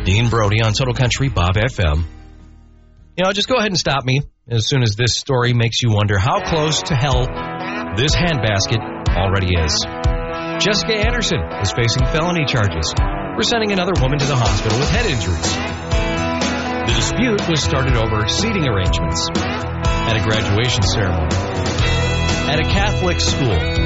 Dean Brody on Total Country Bob FM. You know, just go ahead and stop me as soon as this story makes you wonder how close to hell this handbasket already is. Jessica Anderson is facing felony charges for sending another woman to the hospital with head injuries. The dispute was started over seating arrangements at a graduation ceremony at a Catholic school.